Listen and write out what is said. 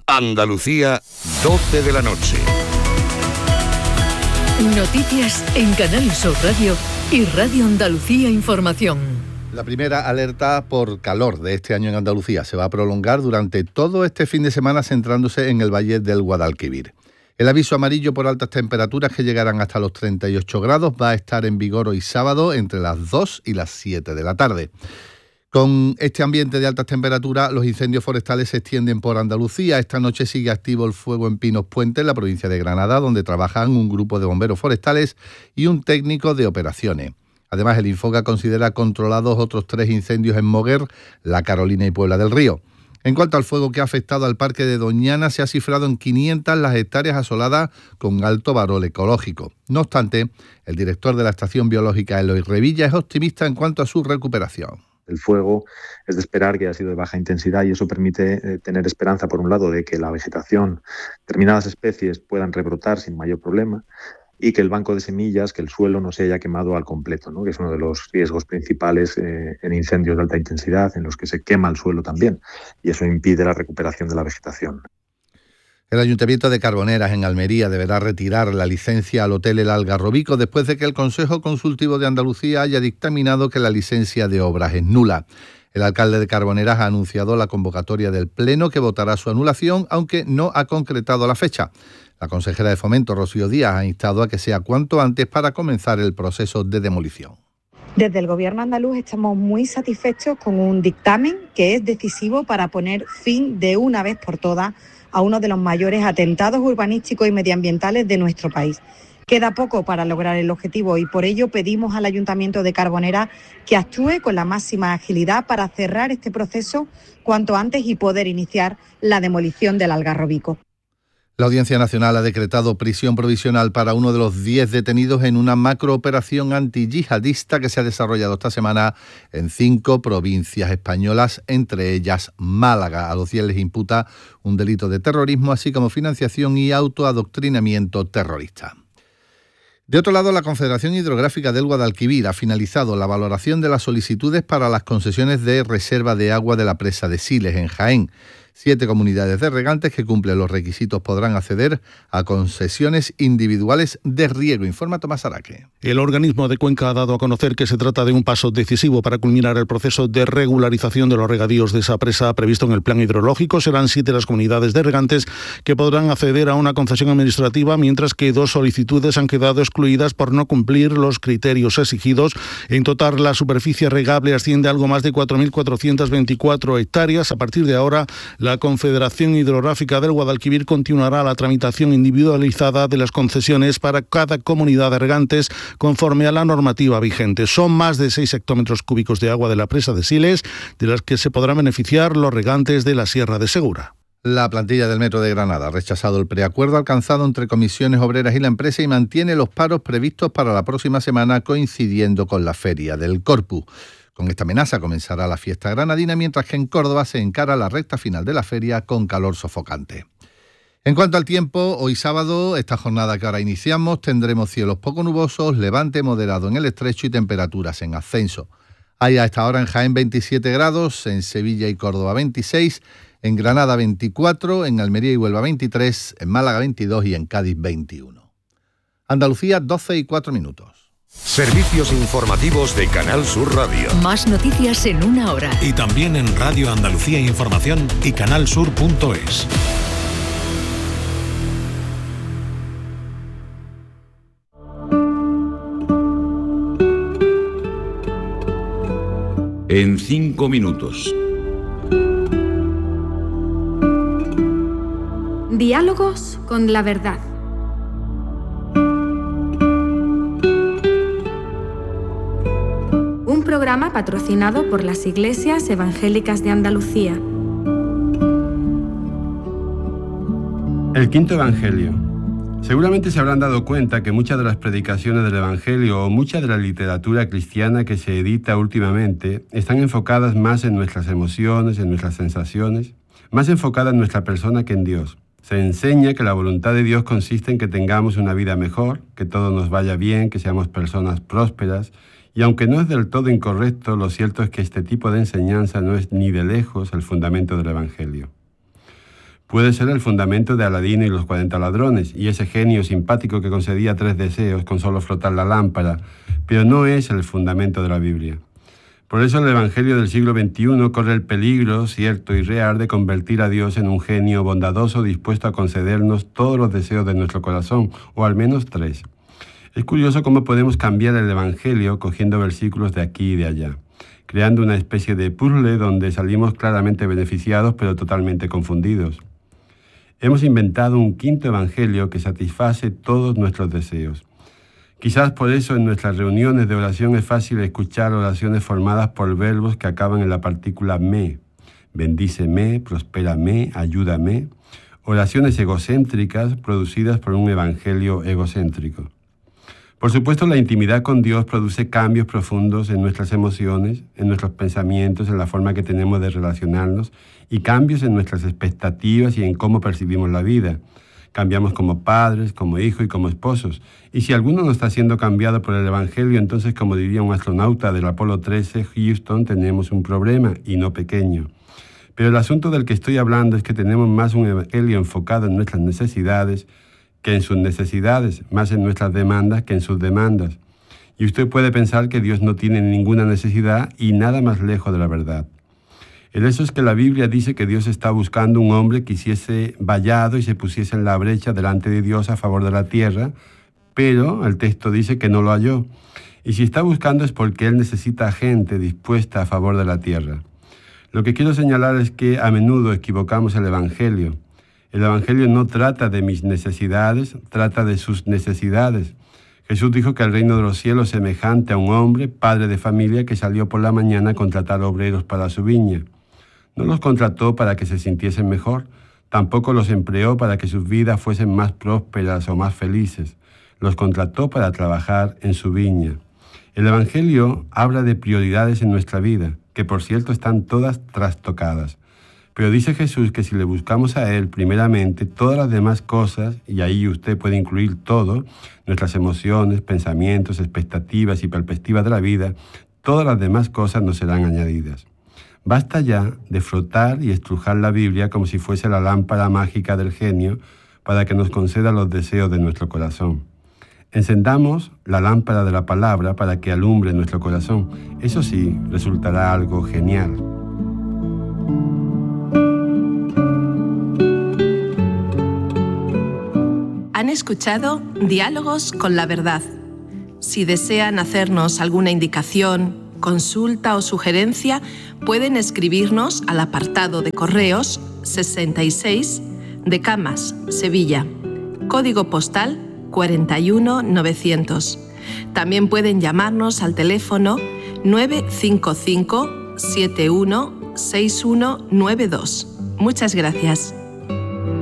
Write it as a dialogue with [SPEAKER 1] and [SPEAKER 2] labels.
[SPEAKER 1] Andalucía, 12 de la noche.
[SPEAKER 2] Noticias en Canal Sur Radio y Radio Andalucía Información.
[SPEAKER 3] La primera alerta por calor de este año en Andalucía se va a prolongar durante todo este fin de semana, centrándose en el Valle del Guadalquivir. El aviso amarillo por altas temperaturas, que llegarán hasta los 38 grados, va a estar en vigor hoy sábado entre las 2 y las 7 de la tarde. Con este ambiente de altas temperaturas, los incendios forestales se extienden por Andalucía. Esta noche sigue activo el fuego en Pinos Puente, en la provincia de Granada, donde trabajan un grupo de bomberos forestales y un técnico de operaciones. Además, el Infoca considera controlados otros 3 incendios en Moguer, La Carolina y Puebla del Río. En cuanto al fuego que ha afectado al parque de Doñana, se ha cifrado en 500 las hectáreas asoladas con alto valor ecológico. No obstante, el director de la Estación Biológica, Eloy Revilla, es optimista en cuanto a su recuperación.
[SPEAKER 4] El fuego es de esperar que haya sido de baja intensidad y eso permite tener esperanza, por un lado, de que la vegetación, determinadas especies puedan rebrotar sin mayor problema, y que el banco de semillas, que el suelo no se haya quemado al completo, ¿no? Que es uno de los riesgos principales en incendios de alta intensidad, en los que se quema el suelo también, y eso impide la recuperación de la vegetación.
[SPEAKER 3] El Ayuntamiento de Carboneras, en Almería, deberá retirar la licencia al Hotel El Algarrobico después de que el Consejo Consultivo de Andalucía haya dictaminado que la licencia de obras es nula. El alcalde de Carboneras ha anunciado la convocatoria del Pleno, que votará su anulación, aunque no ha concretado la fecha. La consejera de Fomento, Rocío Díaz, ha instado a que sea cuanto antes para comenzar el proceso de demolición.
[SPEAKER 5] Desde el Gobierno andaluz estamos muy satisfechos con un dictamen que es decisivo para poner fin de una vez por todas a uno de los mayores atentados urbanísticos y medioambientales de nuestro país. Queda poco para lograr el objetivo y por ello pedimos al Ayuntamiento de Carboneras que actúe con la máxima agilidad para cerrar este proceso cuanto antes y poder iniciar la demolición del Algarrobico.
[SPEAKER 3] La Audiencia Nacional ha decretado prisión provisional para uno de los 10 detenidos en una macrooperación antiyihadista que se ha desarrollado esta semana en 5 provincias españolas, entre ellas Málaga. A los 10 les imputa un delito de terrorismo, así como financiación y autoadoctrinamiento terrorista. De otro lado, la Confederación Hidrográfica del Guadalquivir ha finalizado la valoración de las solicitudes para las concesiones de reserva de agua de la presa de Siles, en Jaén. 7 comunidades de regantes que cumplen los requisitos podrán acceder a concesiones individuales de riego, informa Tomás Araque.
[SPEAKER 6] El organismo de Cuenca ha dado a conocer que se trata de un paso decisivo para culminar el proceso de regularización de los regadíos de esa presa previsto en el plan hidrológico. Serán 7 las comunidades de regantes que podrán acceder a una concesión administrativa, mientras que 2 solicitudes han quedado excluidas por no cumplir los criterios exigidos. En total, la superficie regable asciende a algo más de 4.424 hectáreas. A partir de ahora, la Confederación Hidrográfica del Guadalquivir continuará la tramitación individualizada de las concesiones para cada comunidad de regantes conforme a la normativa vigente. Son más de 6 hectómetros cúbicos de agua de la presa de Siles, de las que se podrán beneficiar los regantes de la Sierra de Segura.
[SPEAKER 3] La plantilla del Metro de Granada ha rechazado el preacuerdo alcanzado entre comisiones obreras y la empresa y mantiene los paros previstos para la próxima semana, coincidiendo con la Feria del Corpus. Con esta amenaza comenzará la fiesta granadina, mientras que en Córdoba se encara la recta final de la feria con calor sofocante. En cuanto al tiempo, hoy sábado, esta jornada que ahora iniciamos, tendremos cielos poco nubosos, levante moderado en el estrecho y temperaturas en ascenso. Hay a esta hora en Jaén 27 grados, en Sevilla y Córdoba 26, en Granada 24, en Almería y Huelva 23, en Málaga 22 y en Cádiz 21. Andalucía, 12:04.
[SPEAKER 1] Servicios informativos de Canal Sur Radio.
[SPEAKER 2] Más noticias en una hora.
[SPEAKER 7] Y también en Radio Andalucía Información y canalsur.es.
[SPEAKER 8] En 5 minutos.
[SPEAKER 9] Diálogos con la verdad. Un programa patrocinado por las Iglesias Evangélicas de Andalucía.
[SPEAKER 10] El quinto Evangelio. Seguramente se habrán dado cuenta que muchas de las predicaciones del Evangelio o mucha de la literatura cristiana que se edita últimamente están enfocadas más en nuestras emociones, en nuestras sensaciones, más enfocadas en nuestra persona que en Dios. Se enseña que la voluntad de Dios consiste en que tengamos una vida mejor, que todo nos vaya bien, que seamos personas prósperas. Y aunque no es del todo incorrecto, lo cierto es que este tipo de enseñanza no es ni de lejos el fundamento del Evangelio. Puede ser el fundamento de Aladino y los 40 ladrones, y ese genio simpático que concedía 3 deseos con solo frotar la lámpara, pero no es el fundamento de la Biblia. Por eso el Evangelio del siglo XXI corre el peligro, cierto y real, de convertir a Dios en un genio bondadoso dispuesto a concedernos todos los deseos de nuestro corazón, o al menos 3. Es curioso cómo podemos cambiar el Evangelio cogiendo versículos de aquí y de allá, creando una especie de puzzle donde salimos claramente beneficiados pero totalmente confundidos. Hemos inventado un quinto evangelio que satisface todos nuestros deseos. Quizás por eso en nuestras reuniones de oración es fácil escuchar oraciones formadas por verbos que acaban en la partícula me. Bendíceme, prospérame, ayúdame. Oraciones egocéntricas producidas por un evangelio egocéntrico. Por supuesto, la intimidad con Dios produce cambios profundos en nuestras emociones, en nuestros pensamientos, en la forma que tenemos de relacionarnos y cambios en nuestras expectativas y en cómo percibimos la vida. Cambiamos como padres, como hijos y como esposos. Y si alguno no está siendo cambiado por el Evangelio, entonces, como diría un astronauta del Apolo 13, Houston, tenemos un problema, y no pequeño. Pero el asunto del que estoy hablando es que tenemos más un Evangelio enfocado en nuestras necesidades que en sus necesidades, más en nuestras demandas que en sus demandas. Y usted puede pensar que Dios no tiene ninguna necesidad y nada más lejos de la verdad. El hecho es que la Biblia dice que Dios está buscando un hombre que hiciese vallado y se pusiese en la brecha delante de Dios a favor de la tierra, pero el texto dice que no lo halló. Y si está buscando es porque Él necesita gente dispuesta a favor de la tierra. Lo que quiero señalar es que a menudo equivocamos el Evangelio. El Evangelio no trata de mis necesidades, trata de sus necesidades. Jesús dijo que el reino de los cielos es semejante a un hombre, padre de familia, que salió por la mañana a contratar obreros para su viña. No los contrató para que se sintiesen mejor, tampoco los empleó para que sus vidas fuesen más prósperas o más felices. Los contrató para trabajar en su viña. El Evangelio habla de prioridades en nuestra vida, que por cierto están todas trastocadas. Pero dice Jesús que si le buscamos a Él primeramente, todas las demás cosas, y ahí usted puede incluir todo, nuestras emociones, pensamientos, expectativas y perspectivas de la vida, todas las demás cosas nos serán añadidas. Basta ya de frotar y estrujar la Biblia como si fuese la lámpara mágica del genio para que nos conceda los deseos de nuestro corazón. Encendamos la lámpara de la palabra para que alumbre nuestro corazón. Eso sí, resultará algo genial.
[SPEAKER 11] Han escuchado Diálogos con la Verdad. Si desean hacernos alguna indicación, consulta o sugerencia, pueden escribirnos al apartado de correos 66 de Camas, Sevilla, código postal 41900. También pueden llamarnos al teléfono 955 71 6192. Muchas gracias.